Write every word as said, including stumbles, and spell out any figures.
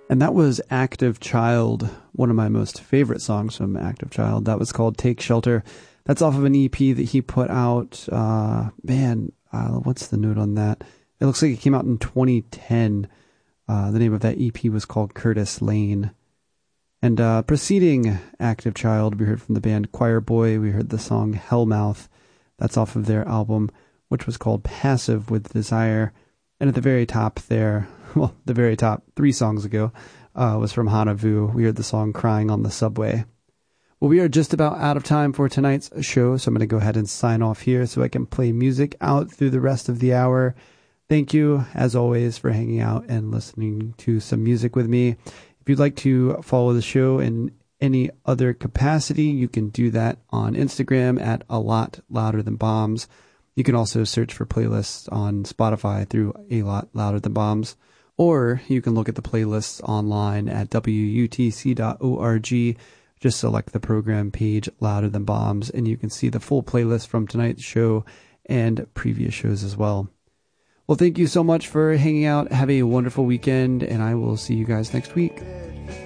And that was Active Child, one of my most favorite songs from Active Child. That was called Take Shelter. That's off of an E P that he put out. Uh, man, uh, what's the note on that? It looks like it came out in twenty ten. Uh, the name of that E P was called Curtis Lane. And uh, preceding Active Child, we heard from the band Choir Boy. We heard the song Hellmouth. That's off of their album, which was called Passive with Desire. And at the very top there, well, the very top, three songs ago, uh, was from Hana Vu. We heard the song Crying on the Subway. Well, we are just about out of time for tonight's show, so I'm going to go ahead and sign off here so I can play music out through the rest of the hour. Thank you, as always, for hanging out and listening to some music with me. If you'd like to follow the show in any other capacity, you can do that on Instagram at A Lot Louder Than Bombs. You can also search for playlists on Spotify through A Lot Louder Than Bombs. Or you can look at the playlists online at W U T C dot org. Just select the program page Louder Than Bombs, and you can see the full playlist from tonight's show and previous shows as well. Well, thank you so much for hanging out. Have a wonderful weekend, and I will see you guys next week.